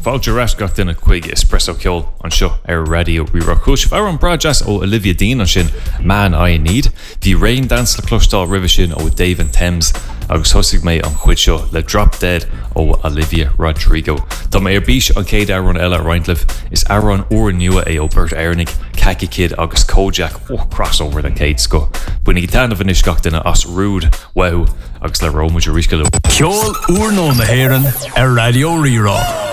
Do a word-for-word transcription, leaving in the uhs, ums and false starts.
Fáilte ras gach duna chuig espresso ceol an seo ar radio rirá chúis ar an brajas ó Olivia Dean an sin Man I Need. Bhí rain dance le clostal river sin ó Dave and Thames agus thosaigh mé an chuid seo le Drop Dead ó Olivia Rodrigo. Tá mé ar bís an céad Aaron Ella Reintliffe is Aaron uair nua é ó Bert Airnig, Khaki Kid agus Kojak ó oh, crossover den céad sco. Bunig tan of inis gach duna as Rude, wow, agus le Roma Jerusalem. Ceol uair nó na hÉireann ar Radio Rirá.